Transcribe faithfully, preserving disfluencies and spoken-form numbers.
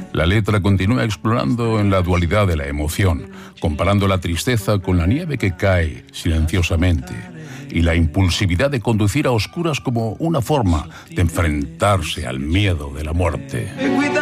La letra continúa explorando en la dualidad de la emoción, comparando la tristeza con la nieve que cae silenciosamente y la impulsividad de conducir a oscuras como una forma de enfrentarse al miedo de la muerte.